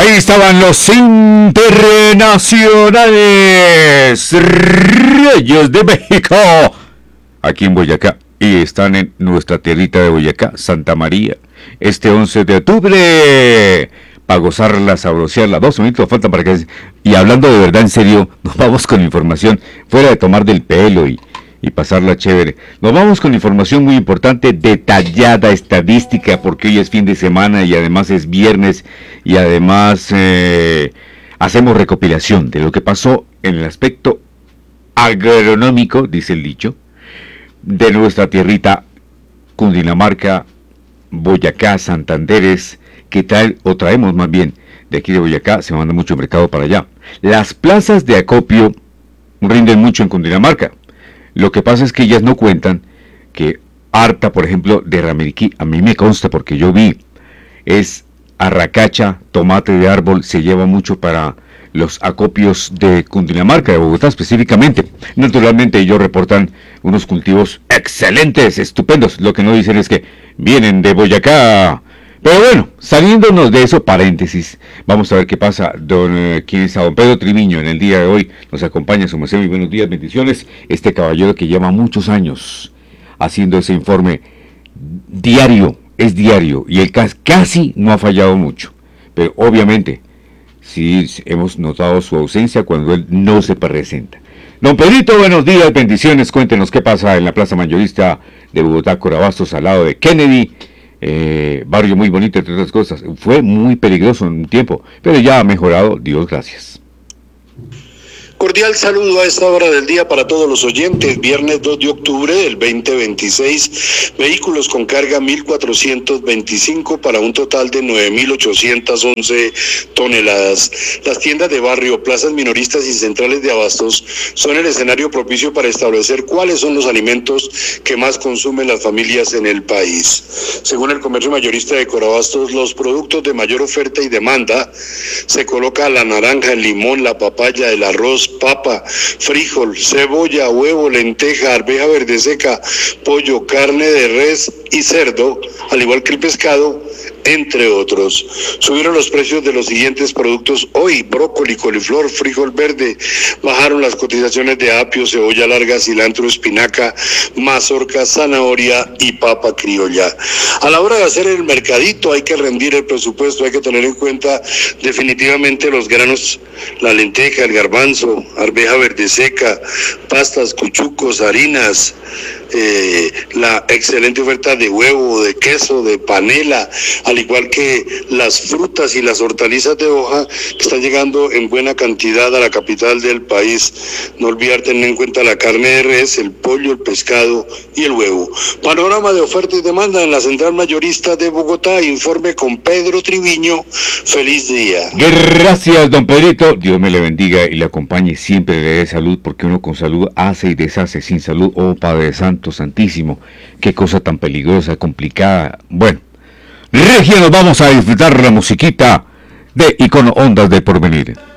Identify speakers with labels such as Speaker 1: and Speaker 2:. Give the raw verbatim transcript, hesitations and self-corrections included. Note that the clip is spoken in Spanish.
Speaker 1: Ahí estaban los internacionales Reyes de México, aquí en Boyacá, y están en nuestra tierrita de Boyacá, Santa María, este once de octubre, para gozarla, sabrosearla. Dos minutos faltan para que... Y hablando de verdad, en serio, nos vamos con información, fuera de tomar del pelo y, y pasarla chévere. Nos vamos con información muy importante, detallada, estadística, porque hoy es fin de semana y además es viernes, y además eh, hacemos recopilación de lo que pasó en el aspecto agronómico, dice el dicho, de nuestra tierrita Cundinamarca, Boyacá, Santanderes, que trae, o traemos más bien, de aquí de Boyacá, se manda mucho mercado para allá. Las plazas de acopio rinden mucho en Cundinamarca. Lo que pasa es que ellas no cuentan que harta, por ejemplo, de ramiriquí, a mí me consta porque yo vi, es arracacha, tomate de árbol, se lleva mucho para los acopios de Cundinamarca, de Bogotá específicamente. Naturalmente ellos reportan unos cultivos excelentes, estupendos. Lo que no dicen es que vienen de Boyacá. Pero bueno, saliéndonos de eso, paréntesis, vamos a ver qué pasa. Don, eh, quien es a don Pedro Triviño en el día de hoy, nos acompaña, su merced, muy buenos días, bendiciones. Este caballero que lleva muchos años haciendo ese informe diario, es diario, y él casi, casi no ha fallado mucho. Pero obviamente, sí hemos notado su ausencia cuando él no se presenta. Don Pedrito, buenos días, bendiciones, cuéntenos qué pasa en la Plaza Mayorista de Bogotá, Corabastos, al lado de Kennedy. Eh, barrio muy bonito, entre otras cosas. Fue muy peligroso en un tiempo, pero ya ha mejorado, Dios gracias.
Speaker 2: Cordial saludo a esta hora del día para todos los oyentes. Viernes dos de octubre del veinte veintiséis, vehículos con carga mil cuatrocientos veinticinco para un total de nueve mil ochocientas once toneladas. Las tiendas de barrio, plazas minoristas y centrales de abastos son el escenario propicio para establecer cuáles son los alimentos que más consumen las familias en el país. Según el comercio mayorista de Corabastos, los productos de mayor oferta y demanda se coloca la naranja, el limón, la papaya, el arroz, papa, frijol, cebolla, huevo, lenteja, arveja verde seca, pollo, carne de res y cerdo, al igual que el pescado, entre otros. Subieron los precios de los siguientes productos hoy: brócoli, coliflor, frijol verde. Bajaron las cotizaciones de apio, cebolla larga, cilantro, espinaca, mazorca, zanahoria y papa criolla. A la hora de hacer el mercadito hay que rendir el presupuesto, hay que tener en cuenta definitivamente los granos, la lenteja, el garbanzo, arveja verde seca, pastas, cuchucos, harinas, eh, la excelente oferta de huevo, de queso, de panela, al igual que las frutas y las hortalizas de hoja que están llegando en buena cantidad a la capital del país. No olvidar tener en cuenta la carne de res, el pollo, el pescado y el huevo. Panorama de oferta y demanda en la Central Mayorista de Bogotá. Informe con Pedro Triviño. Feliz día.
Speaker 1: Gracias, don Pedrito. Dios me le bendiga y le acompañe, siempre le dé salud, porque uno con salud hace y deshace. Sin salud, oh Padre Santo, Santísimo, qué cosa tan peligrosa, complicada. Bueno, Regia, nos vamos a disfrutar la musiquita de Icono Ondas del Porvenir.